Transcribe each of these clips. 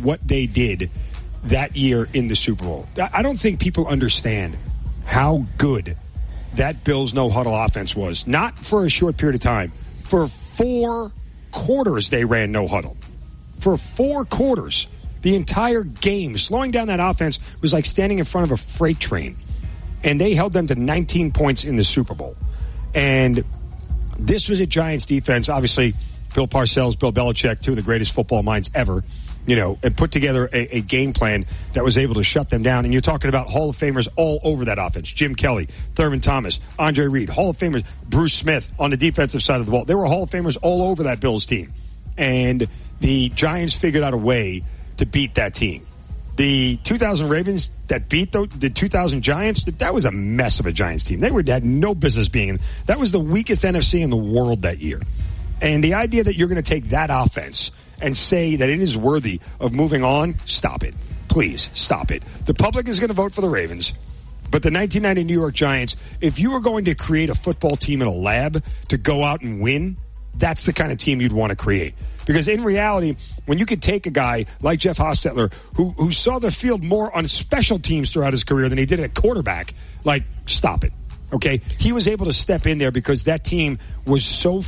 what they did that year in the Super Bowl. I don't think people understand how good that Bills no-huddle offense was. Not for a short period of time. For 4 quarters, they ran no-huddle. For 4 quarters. The entire game, slowing down that offense was like standing in front of a freight train. And they held them to 19 points in the Super Bowl. And this was a Giants defense. Obviously, Bill Parcells, Bill Belichick, 2 of the greatest football minds ever, and put together a game plan that was able to shut them down. And you're talking about Hall of Famers all over that offense. Jim Kelly, Thurman Thomas, Andre Reed, Hall of Famers, Bruce Smith on the defensive side of the ball. There were Hall of Famers all over that Bills team. And the Giants figured out a way to beat that team. The 2000 Ravens that beat the 2000 Giants, that was a mess of a Giants team. They had no business being in. That was the weakest NFC in the world that year. And the idea that you're going to take that offense and say that it is worthy of moving on, stop it. Please, stop it. The public is going to vote for the Ravens. But the 1990 New York Giants, if you were going to create a football team in a lab to go out and win, that's the kind of team you'd want to create. Because in reality, when you could take a guy like Jeff Hostetler, who saw the field more on special teams throughout his career than he did at quarterback, stop it. Okay? He was able to step in there because that team was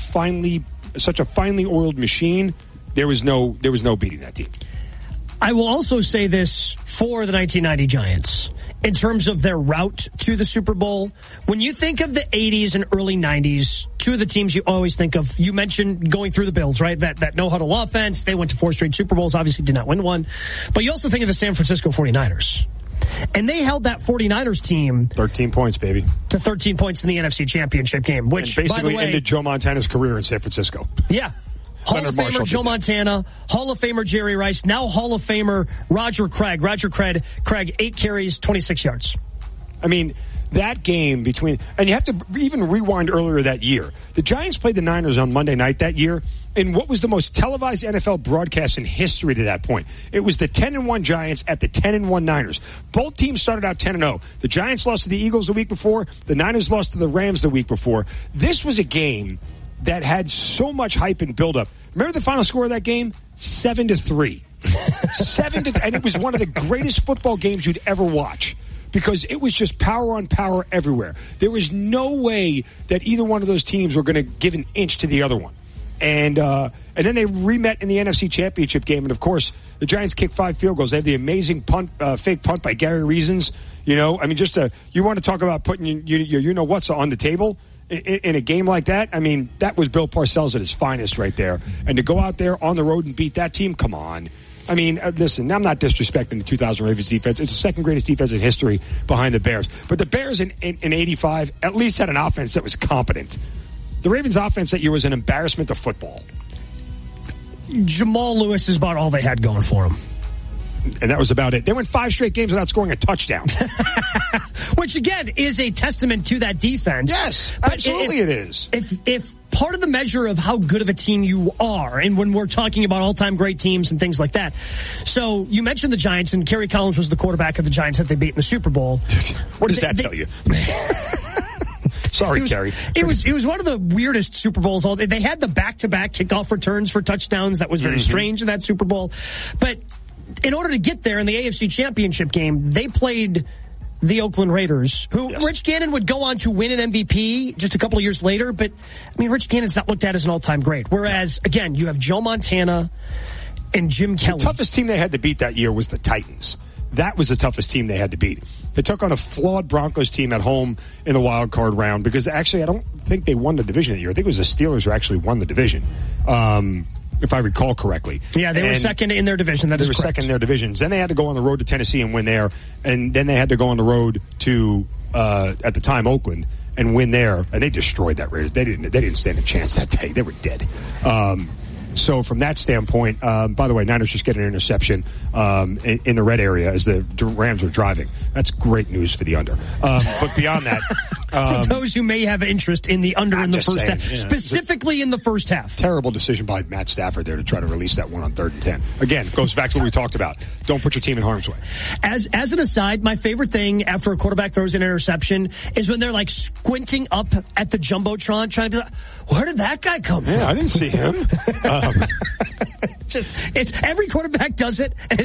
such a finely oiled machine. There was no beating that team. I will also say this for the 1990 Giants. In terms of their route to the Super Bowl, when you think of the 80s and early 90s, 2 of the teams you always think of, you mentioned going through the Bills, right? That no-huddle offense. They went to 4 straight Super Bowls, obviously did not win one. But you also think of the San Francisco 49ers. And they held that 49ers team 13 points, baby. To 13 points in the NFC Championship game, which and basically by the way, ended Joe Montana's career in San Francisco. Yeah. Hall of Famer Joe Montana, Hall of Famer Jerry Rice, now Hall of Famer Roger Craig. Roger Craig, 8 carries, 26 yards. I mean, that game and you have to even rewind earlier that year. The Giants played the Niners on Monday night that year in what was the most televised NFL broadcast in history to that point. It was the 10-1 Giants at the 10-1 Niners. Both teams started out 10-0. The Giants lost to the Eagles the week before. The Niners lost to the Rams the week before. This was a game that had so much hype and buildup. Remember the final score of that game? 7-3. 7-3. And it was one of the greatest football games you'd ever watch because it was just power on power everywhere. There was no way that either one of those teams were going to give an inch to the other one. And then they remet in the NFC Championship game. And, of course, the Giants kicked 5 field goals. They had the amazing fake punt by Gary Reasons. You want to talk about putting what's on the table in a game like that. I mean, that was Bill Parcells at his finest right there. And to go out there on the road and beat that team, come on. I mean, listen, I'm not disrespecting the 2000 Ravens defense. It's the second greatest defense in history behind the Bears. But the Bears in 85 at least had an offense that was competent. The Ravens offense that year was an embarrassment to football. Jamal Lewis is about all they had going for them. And that was about it. They went 5 straight games without scoring a touchdown. Which, again, is a testament to that defense. Yes, absolutely it is. If part of the measure of how good of a team you are, and when we're talking about all-time great teams and things like that. So you mentioned the Giants, and Kerry Collins was the quarterback of the Giants that they beat in the Super Bowl. What does that tell you? Sorry, Kerry. It was one of the weirdest Super Bowls. They had the back-to-back kickoff returns for touchdowns. That was very strange in that Super Bowl. But in order to get there in the AFC Championship game, they played the Oakland Raiders, who Rich Gannon would go on to win an MVP just a couple of years later. But, I mean, Rich Gannon's not looked at as an all-time great. Whereas, again, you have Joe Montana and Jim Kelly. The toughest team they had to beat that year was the Titans. That was the toughest team they had to beat. They took on a flawed Broncos team at home in the wild card round because, actually, I don't think they won the division that year. I think it was the Steelers who actually won the division. If I recall correctly. Yeah, they were second in their division. They were second in their divisions. Then they had to go on the road to Tennessee and win there. And then they had to go on the road to, at the time, Oakland and win there. And they destroyed that Raiders. They didn't stand a chance that day. They were dead. So from that standpoint, by the way, Niners just get an interception in the red area as the Rams are driving. That's great news for the under. But beyond that... for those who may have interest in the under in the first half, specifically in the first half. Terrible decision by Matt Stafford there to try to release that one on 3rd and 10. Again, goes back to what we talked about. Don't put your team in harm's way. As an aside, my favorite thing after a quarterback throws an interception is when they're like squinting up at the Jumbotron trying to be like, where did that guy come from? Yeah, I didn't see him. It's every quarterback does it, and